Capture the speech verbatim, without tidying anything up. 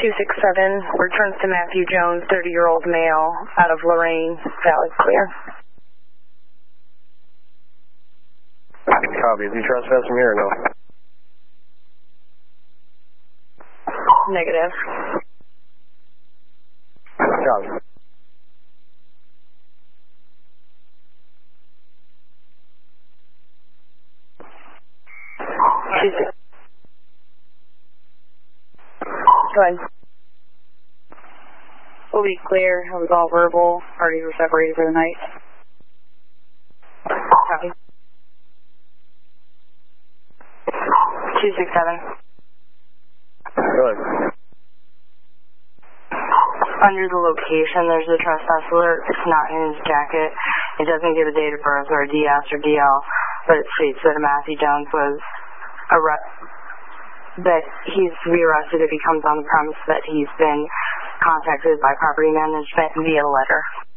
two six seven returns to Matthew Jones, thirty-year-old male, out of Lorraine, Valley Clear. Copy. Is he trespassing here or no? Negative. Copy. two six. Go ahead. We'll be clear. It was all verbal. Parties were separated for the night. Copy. two six seven. Go ahead. Under the location, there's a trespass alert. It's not in his jacket. It doesn't give a date of birth or a D S or D L, but it states that Matthew Jones was arrested, that he's to be arrested if he comes on the premise that he's been contacted by property management via letter.